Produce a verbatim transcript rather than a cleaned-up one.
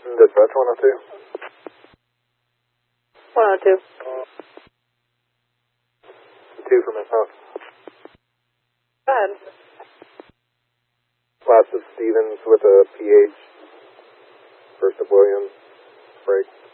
Dispatch one oh two. one oh two. Two from his house. Go ahead. Last is Stevens with a P H. First of Williams. Break.